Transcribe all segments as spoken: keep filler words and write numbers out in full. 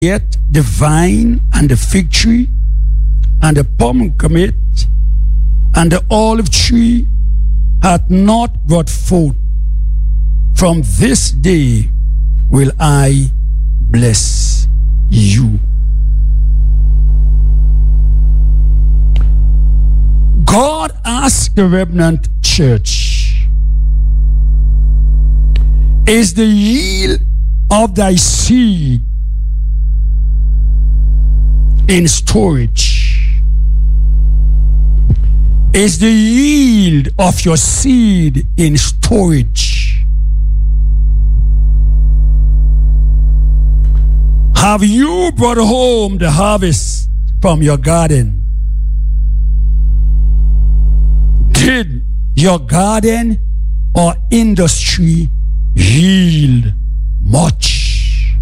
Yet the vine and the fig tree and the pomegranate and the olive tree hath not brought forth. From this day will I bless you. God asked the remnant church, is the yield of thy seed in storage? Is the yield of your seed in storage? Have you brought home the harvest from your garden? Did your garden or industry yield much?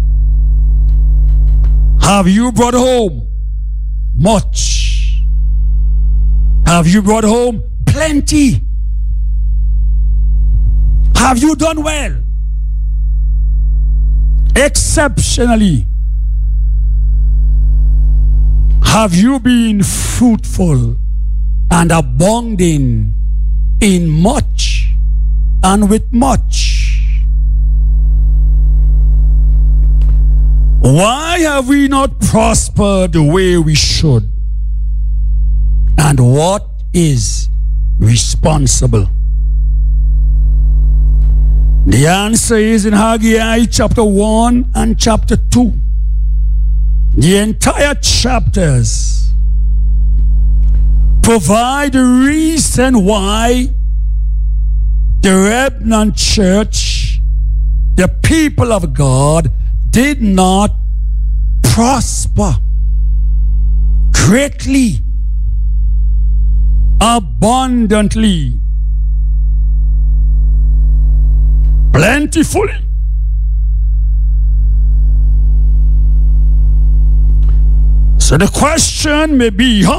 Have you brought home much? Have you brought home plenty? Have you done well? Exceptionally? Have you been fruitful and abounding in much and with much? Why have we not prospered the way we should? And what is responsible? The answer is in Haggai chapter one and chapter two. The entire chapters provide the reason why the remnant church, the people of God, did not prosper greatly, abundantly, plentifully. So the question may be, how